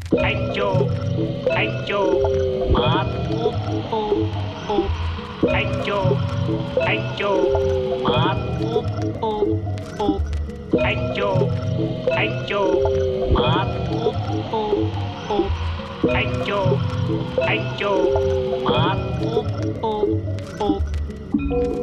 Hacho, hacho, mat, up, up, up. Hacho, hacho, mat, up, up, up. Hacho, hacho, mat, up, up, up. Hacho, hacho, mat, up, up, up.